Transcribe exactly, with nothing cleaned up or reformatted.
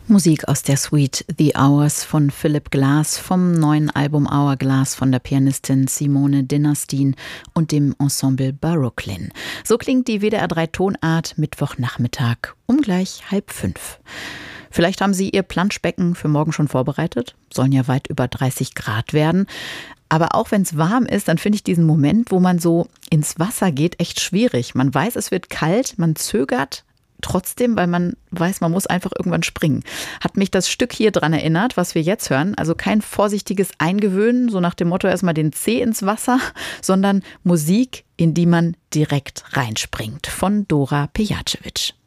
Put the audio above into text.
Musik aus der Suite The Hours von Philip Glass vom neuen Album Hourglass von der Pianistin Simone Dinnerstein und dem Ensemble Baroclin. So klingt die W D R drei Tonart Mittwochnachmittag um gleich halb fünf. Vielleicht haben Sie Ihr Planschbecken für morgen schon vorbereitet. Sollen ja weit über dreißig Grad werden. Aber auch wenn es warm ist, dann finde ich diesen Moment, wo man so ins Wasser geht, echt schwierig. Man weiß, es wird kalt, man zögert. Trotzdem, weil man weiß, man muss einfach irgendwann springen. Hat mich das Stück hier dran erinnert, was wir jetzt hören. Also kein vorsichtiges Eingewöhnen, so nach dem Motto erstmal den Zeh ins Wasser, sondern Musik, in die man direkt reinspringt. Von Dora Pejacevic.